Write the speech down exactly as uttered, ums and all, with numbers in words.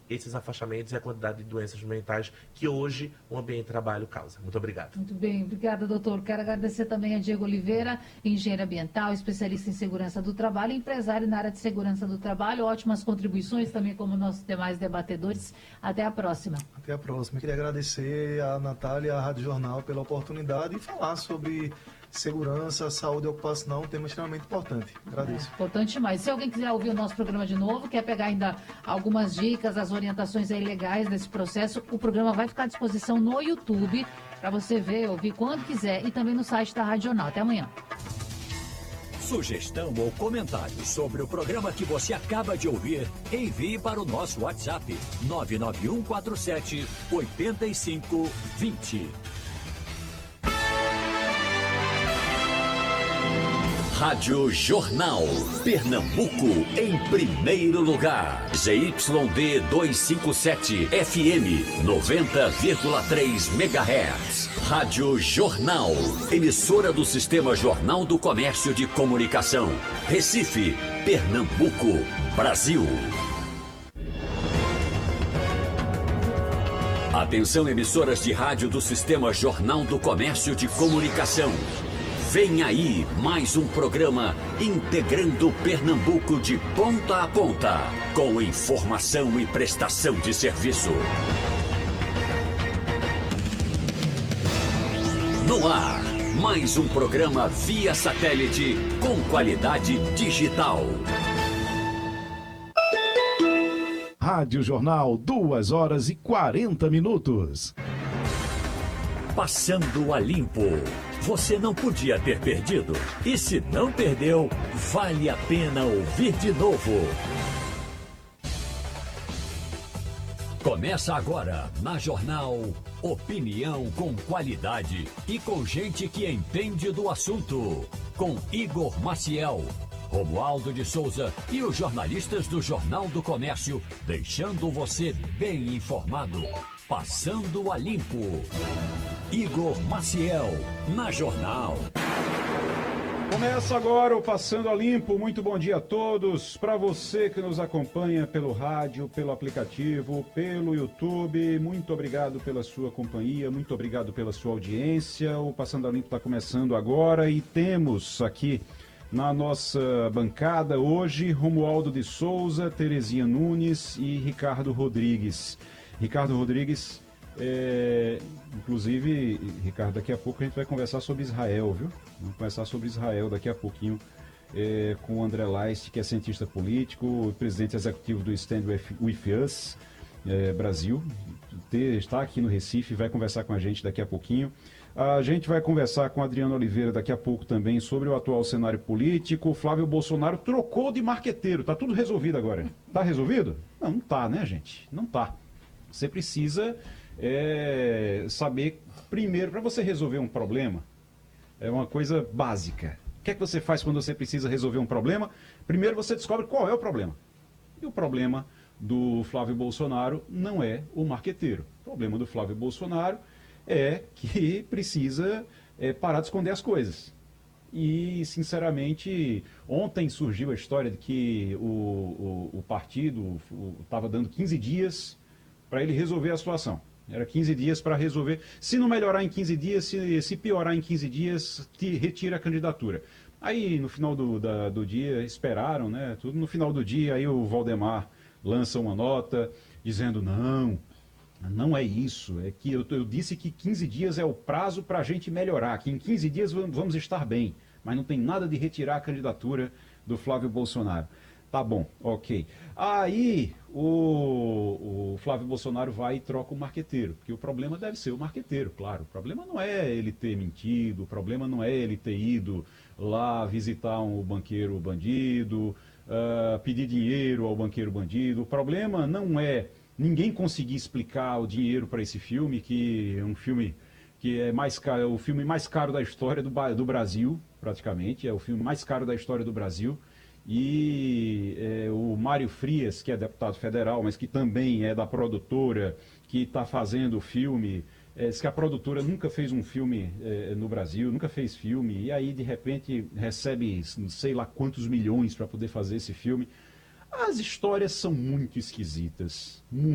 esses afastamentos e a quantidade de doenças mentais que hoje o ambiente de trabalho causa. Muito obrigado. Muito bem, obrigada, doutor. Quero agradecer também a Diego Oliveira, engenheiro ambiental, especialista em segurança do trabalho, empresário na área de segurança do trabalho. Ótimas contribuições também, como nossos demais debatedores. Até a próxima. Até a próxima. Eu queria agradecer a Natália e a Rádio Jornal pela oportunidade de falar sobre segurança, saúde ocupacional, um tema extremamente importante. Agradeço. É, importante demais. Se alguém quiser ouvir o nosso programa de novo, quer pegar ainda algumas dicas, as orientações aí legais desse processo, o programa vai ficar à disposição no YouTube para você ver, ouvir quando quiser e também no site da Rádio Jornal. Até amanhã. Sugestão ou comentário sobre o programa que você acaba de ouvir, envie para o nosso WhatsApp nove nove um quatro sete oito cinco dois zero. Rádio Jornal, Pernambuco em primeiro lugar. Z Y D duzentos e cinquenta e sete, F M noventa vírgula três megahertz. Rádio Jornal, emissora do Sistema Jornal do Comércio de Comunicação. Recife, Pernambuco, Brasil. Atenção, emissoras de rádio do Sistema Jornal do Comércio de Comunicação. Vem aí mais um programa integrando Pernambuco de ponta a ponta, com informação e prestação de serviço. No ar, mais um programa via satélite com qualidade digital. Rádio Jornal, duas horas e quarenta minutos. Passando a limpo. Você não podia ter perdido. E se não perdeu, vale a pena ouvir de novo. Começa agora, na Jornal, opinião com qualidade e com gente que entende do assunto. Com Igor Maciel, Romualdo de Souza e os jornalistas do Jornal do Comércio, deixando você bem informado. Passando a limpo. Igor Maciel, na Jornal. Começa agora o Passando a Limpo. Muito bom dia a todos. Para você que nos acompanha pelo rádio, pelo aplicativo, pelo YouTube, muito obrigado pela sua companhia, muito obrigado pela sua audiência. O Passando a Limpo está começando agora e temos aqui na nossa bancada hoje Romualdo de Souza, Terezinha Nunes e Ricardo Rodrigues. Ricardo Rodrigues, é, inclusive, Ricardo, daqui a pouco a gente vai conversar sobre Israel, viu? Vamos conversar sobre Israel daqui a pouquinho é, com o André Leist, que é cientista político, presidente executivo do Stand With Us é, Brasil. Está aqui no Recife, vai conversar com a gente daqui a pouquinho. A gente vai conversar com Adriano Oliveira daqui a pouco também sobre o atual cenário político. O Flávio Bolsonaro trocou de marqueteiro. Tá tudo resolvido agora. Tá resolvido? Não, não tá, né, gente? Não tá. Você precisa é, saber, primeiro, para você resolver um problema, é uma coisa básica. O que é que você faz quando você precisa resolver um problema? Primeiro você descobre qual é o problema. E o problema do Flávio Bolsonaro não é o marqueteiro. O problema do Flávio Bolsonaro é que precisa é, parar de esconder as coisas. E, sinceramente, ontem surgiu a história de que o, o, o partido estava dando quinze dias para ele resolver a situação. Era quinze dias para resolver. Se não melhorar em quinze dias, se, se piorar em quinze dias, te retira a candidatura. Aí, no final do, da, do dia, esperaram, né? Tudo no final do dia, aí o Valdemar lança uma nota dizendo, não, não é isso. É que eu, eu disse que quinze dias é o prazo para a gente melhorar, que em quinze dias vamos estar bem. Mas não tem nada de retirar a candidatura do Flávio Bolsonaro. Tá bom, ok. Aí o, o Flávio Bolsonaro vai e troca o marqueteiro, porque o problema deve ser o marqueteiro, claro. O problema não é ele ter mentido, o problema não é ele ter ido lá visitar um banqueiro bandido, uh, pedir dinheiro ao banqueiro bandido. O problema não é ninguém conseguir explicar o dinheiro para esse filme, que é um filme que é mais caro, é o filme mais caro da história do, do Brasil, praticamente, é o filme mais caro da história do Brasil. E é, o Mário Frias, que é deputado federal, mas que também é da produtora que está fazendo o filme, é, diz que a produtora nunca fez um filme é, no Brasil, nunca fez filme, e aí de repente recebe não sei lá quantos milhões para poder fazer esse filme. As histórias são muito esquisitas, muito